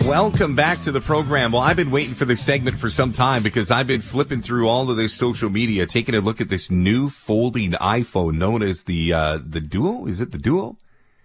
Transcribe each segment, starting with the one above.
Welcome back to the program. Well, I've been waiting for this segment for some time because I've been flipping through all of this social media, taking a look at this new folding iPhone known as the Duo. Is it the Duo?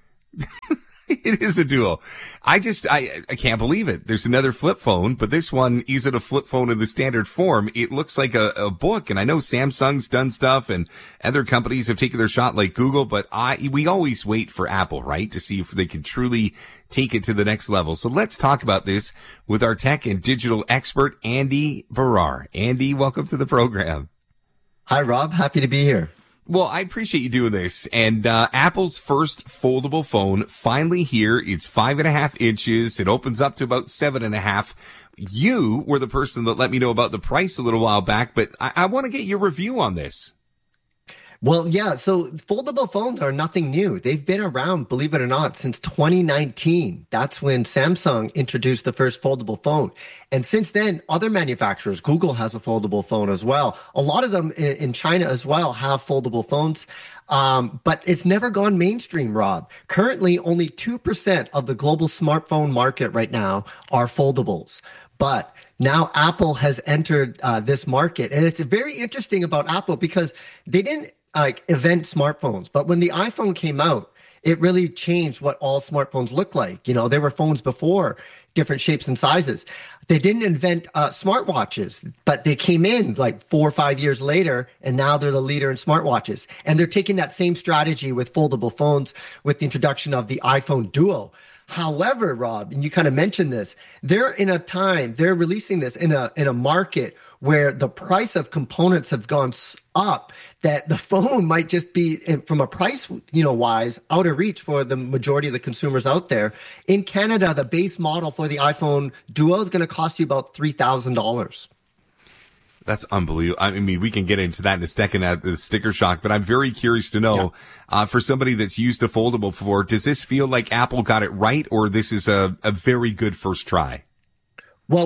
It is a Duo. I can't believe it. There's another flip phone, but this one isn't a flip phone in the standard form. It looks like a book, and I know Samsung's done stuff and other companies have taken their shot like Google, but we always wait for Apple, right, to see if they can truly take it to the next level. So let's talk about this with our tech and digital expert, Andy Baryer. Andy, welcome to the program. Hi, Rob. Happy to be here. Well, I appreciate you doing this. And Apple's first foldable phone finally here. It's 5.5 inches. It opens up to about 7.5. You were the person that let me know about the price a little while back, but I want to get your review on this. Well, yeah, so foldable phones are nothing new. They've been around, believe it or not, since 2019. That's when Samsung introduced the first foldable phone. And since then, other manufacturers, Google has a foldable phone as well. A lot of them in China as well have foldable phones. But it's never gone mainstream, Rob. Currently, only 2% of the global smartphone market right now are foldables. But now Apple has entered this market. And it's very interesting about Apple because they didn't event smartphones. But when the iPhone came out, it really changed what all smartphones look like. You know, there were phones before, different shapes and sizes. They didn't invent smartwatches, but they came in like 4 or 5 years later, and now they're the leader in smartwatches. And they're taking that same strategy with foldable phones with the introduction of the iPhone Duo. However, Rob, and you kind of mentioned this, they're releasing this in a market where the price of components have gone up, that the phone might just be, from a price, wise, out of reach for the majority of the consumers out there. In Canada, the base model for the iPhone Duo is going to cost you about $3,000. That's unbelievable. I mean, we can get into that in a second at the sticker shock, but I'm very curious to know, for somebody that's used a foldable before, does this feel like Apple got it right, or this is a very good first try? Well,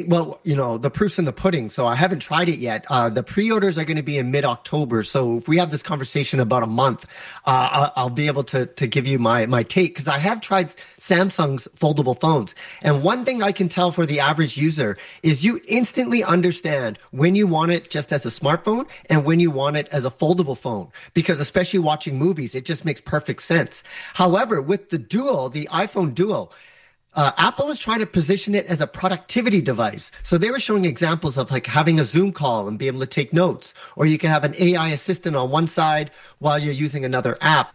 the proof's in the pudding. So I haven't tried it yet. The pre-orders are going to be in mid-October. So if we have this conversation about a month, I'll be able to give you my take, because I have tried Samsung's foldable phones. And one thing I can tell for the average user is you instantly understand when you want it just as a smartphone and when you want it as a foldable phone, because especially watching movies, it just makes perfect sense. However, with the iPhone Duo, Apple is trying to position it as a productivity device. So they were showing examples of like having a Zoom call and be able to take notes, or you can have an AI assistant on one side while you're using another app,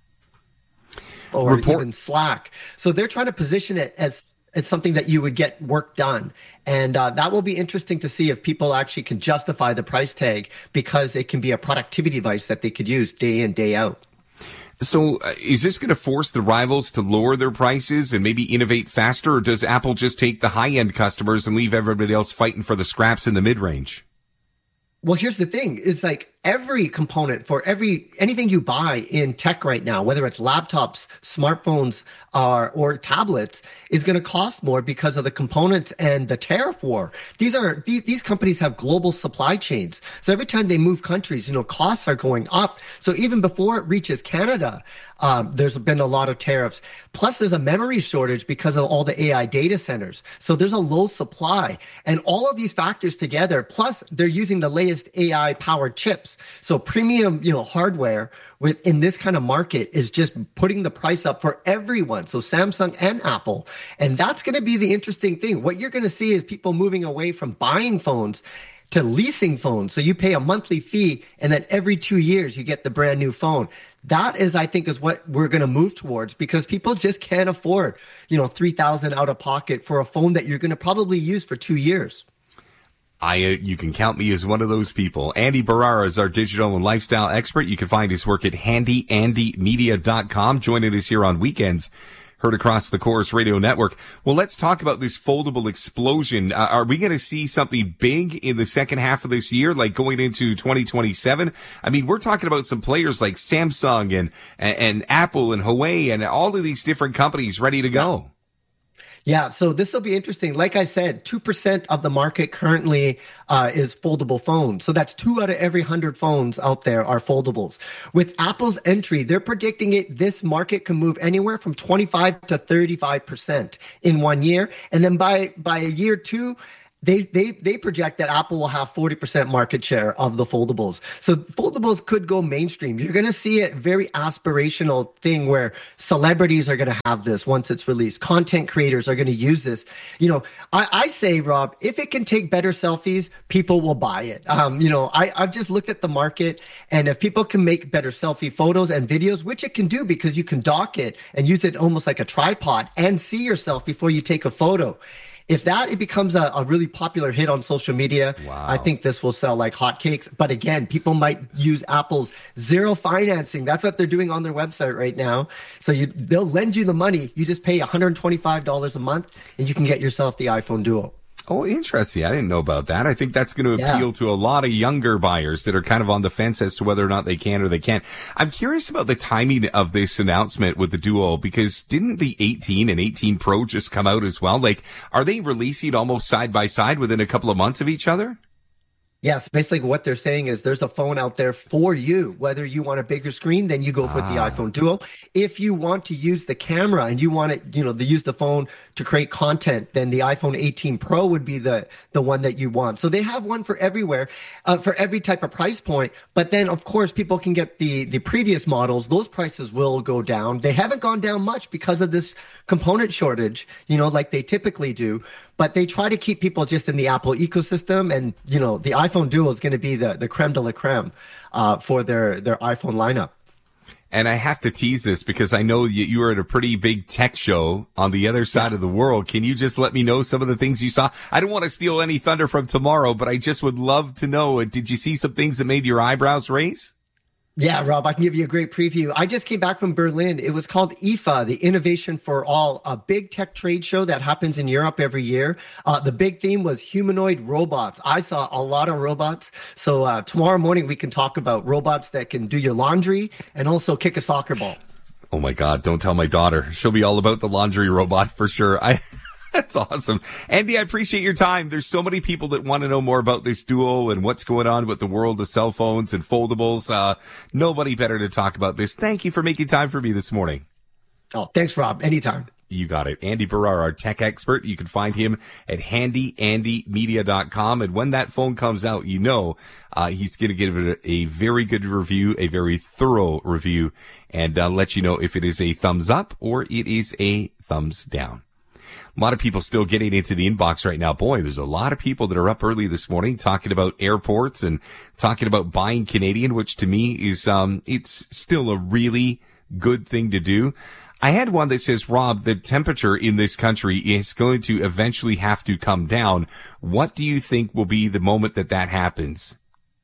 or even Slack. So they're trying to position it as something that you would get work done. And that will be interesting to see if people actually can justify the price tag, because it can be a productivity device that they could use day in, day out. So is this going to force the rivals to lower their prices and maybe innovate faster, or does Apple just take the high-end customers and leave everybody else fighting for the scraps in the mid-range? Well, here's the thing. It's like every component for anything you buy in tech right now, whether it's laptops, smartphones, or tablets, is going to cost more because of the components and the tariff war. These companies have global supply chains. So every time they move countries, costs are going up. So even before it reaches Canada, there's been a lot of tariffs. Plus, there's a memory shortage because of all the AI data centers. So there's a low supply. And all of these factors together, plus they're using the latest AI-powered chips. So premium, hardware in this kind of market is just putting the price up for everyone. So Samsung and Apple. And that's going to be the interesting thing. What you're going to see is people moving away from buying phones to leasing phones. So you pay a monthly fee, and then every 2 years you get the brand new phone. That is, I think, is what we're going to move towards, because people just can't afford, $3,000 out of pocket for a phone that you're going to probably use for 2 years. You can count me as one of those people. Andy Baryer is our digital and lifestyle expert. You can find his work at handyandymedia.com. Joining us here on weekends, heard across the Chorus Radio Network. Well, let's talk about this foldable explosion. Are we going to see something big in the second half of this year, like going into 2027? I mean, we're talking about some players like Samsung and Apple and Huawei and all of these different companies ready to go. Yeah, so this will be interesting. Like I said, 2% of the market currently is foldable phones. So that's 2 out of every 100 phones out there are foldables. With Apple's entry, they're predicting this market can move anywhere from 25 to 35% in 1 year. And then by year two, they project that Apple will have 40% market share of the foldables. So foldables could go mainstream. You're going to see a very aspirational thing where celebrities are going to have this once it's released. Content creators are going to use this. I say, Rob, if it can take better selfies, people will buy it. I've just looked at the market, and if people can make better selfie photos and videos, which it can do because you can dock it and use it almost like a tripod and see yourself before you take a photo. If it becomes a really popular hit on social media, wow. I think this will sell like hotcakes. But again, people might use Apple's zero financing. That's what they're doing on their website right now. So they'll lend you the money. You just pay $125 a month and you can get yourself the iPhone Duo. Oh, interesting. I didn't know about that. I think that's going to appeal to a lot of younger buyers that are kind of on the fence as to whether or not they can or they can't. I'm curious about the timing of this announcement with the Duo, because didn't the 18 and 18 Pro just come out as well? Like, are they releasing almost side by side within a couple of months of each other? Yes, basically what they're saying is there's a phone out there for you. Whether you want a bigger screen, then you go for the iPhone Duo. If you want to use the camera and you want to use the phone to create content, then the iPhone 18 Pro would be the one that you want. So they have one for everywhere, for every type of price point. But then, of course, people can get the previous models. Those prices will go down. They haven't gone down much because of this component shortage, like they typically do. But they try to keep people just in the Apple ecosystem, and the iPhone Duo is going to be the creme de la creme for their iPhone lineup. And I have to tease this because I know you were at a pretty big tech show on the other side of the world. Can you just let me know some of the things you saw? I don't want to steal any thunder from tomorrow, but I just would love to know. Did you see some things that made your eyebrows raise? Yeah, Rob, I can give you a great preview. I just came back from Berlin. It was called IFA, the Innovation for All, a big tech trade show that happens in Europe every year. The big theme was humanoid robots. I saw a lot of robots. So tomorrow morning, we can talk about robots that can do your laundry and also kick a soccer ball. Oh, my God. Don't tell my daughter. She'll be all about the laundry robot for sure. That's awesome. Andy, I appreciate your time. There's so many people that want to know more about this Duo and what's going on with the world of cell phones and foldables. Nobody better to talk about this. Thank you for making time for me this morning. Oh, thanks, Rob. Anytime. You got it. Andy Barrar, our tech expert. You can find him at handyandymedia.com. And when that phone comes out, he's going to give it a very good review, a very thorough review, and let you know if it is a thumbs up or it is a thumbs down. A lot of people still getting into the inbox right now. Boy, there's a lot of people that are up early this morning talking about airports and talking about buying Canadian, which to me is, it's still a really good thing to do. I had one that says, Rob, the temperature in this country is going to eventually have to come down. What do you think will be the moment that happens?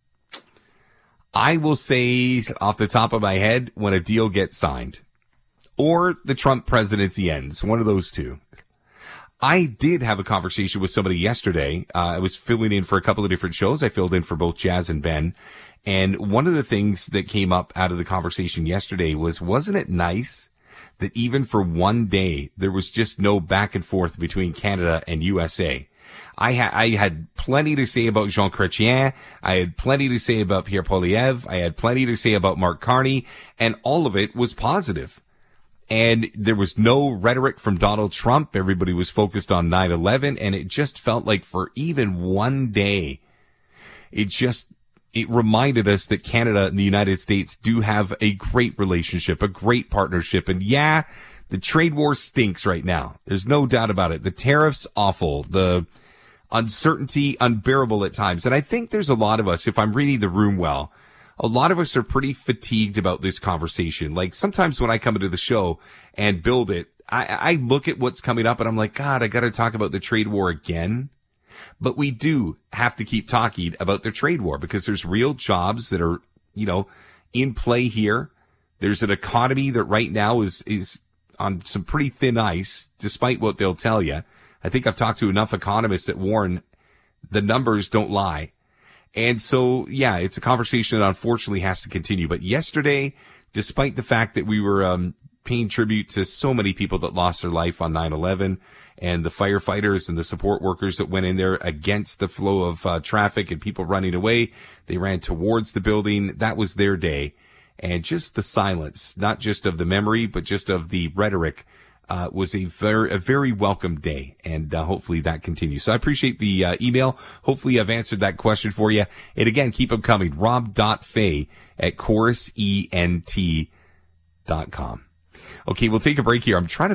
I will say off the top of my head, when a deal gets signed or the Trump presidency ends, one of those two. I did have a conversation with somebody yesterday. I was filling in for a couple of different shows. I filled in for both Jazz and Ben. And one of the things that came up out of the conversation yesterday was, wasn't it nice that even for one day, there was just no back and forth between Canada and USA? I had plenty to say about Jean Chrétien. I had plenty to say about Pierre Poilievre. I had plenty to say about Mark Carney. And all of it was positive. And there was no rhetoric from Donald Trump. Everybody was focused on 9/11, and it just felt like for even one day, it reminded us that Canada and the United States do have a great relationship, a great partnership. And yeah, the trade war stinks right now. There's no doubt about it. The tariffs, awful. The uncertainty, unbearable at times. And I think there's a lot of us, if I'm reading the room well, a lot of us are pretty fatigued about this conversation. Like sometimes when I come into the show and build it, I look at what's coming up and I'm like, God, I got to talk about the trade war again. But we do have to keep talking about the trade war because there's real jobs that are, in play here. There's an economy that right now is on some pretty thin ice, despite what they'll tell you. I think I've talked to enough economists that warn the numbers don't lie. And so, yeah, it's a conversation that unfortunately has to continue. But yesterday, despite the fact that we were paying tribute to so many people that lost their life on 9/11 and the firefighters and the support workers that went in there against the flow of traffic and people running away. They ran towards the building. That was their day. And just the silence, not just of the memory, but just of the rhetoric, was a very welcome day. And hopefully that continues. So I appreciate the email. Hopefully I've answered that question for you. And again, keep them coming. rob.fay@chorusent.com. Okay, we'll take a break here. I'm trying to